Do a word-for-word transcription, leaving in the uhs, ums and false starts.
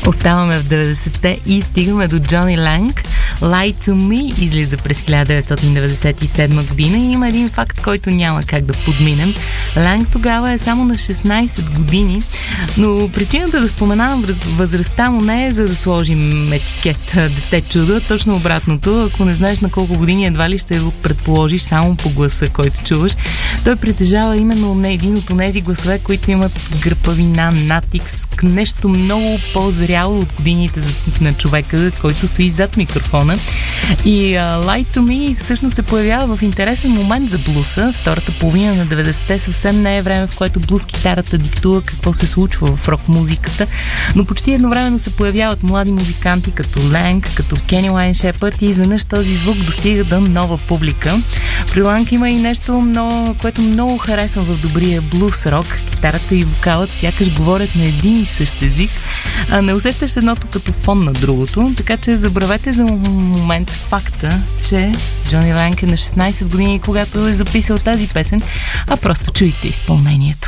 Оставаме в деветдесетте и стигаме до Джони Ланг. Lie to Me излиза през хиляда деветстотин деветдесет и седма година и има един факт, който няма как да подминем. Ланг тогава е само на шестнайсет години, но причината да споменавам възрастта му не е за да сложим етикет дете чудо, точно обратното. Ако не знаеш на колко години, едва ли ще го предположиш само по гласа, който чуваш. Той притежава именно не един от тези гласове, които имат гърпавина, натиск, нещо много по-зряло от годините на човека, който стои зад микрофона. И uh, Lie to Me всъщност се появява в интересен момент за блуса. Втората половина на деветдесетте съвсем не е време, в което блус китарата диктува какво се случва в рок музиката, но почти едновременно се появяват млади музиканти като Ланг, като Кени Лайн Шепърд и изведнъж този звук достига до нова публика. При Ланг има и нещо, много, което много харесвам в добрия блус рок. Китарата и вокалът сякаш говорят на един и същ език, а не усещаш едното като фон на другото, така че забравете за момент факта, че Джони Ланг е на шестнайсет години, когато е записал тази песен, а просто чуйте изпълнението.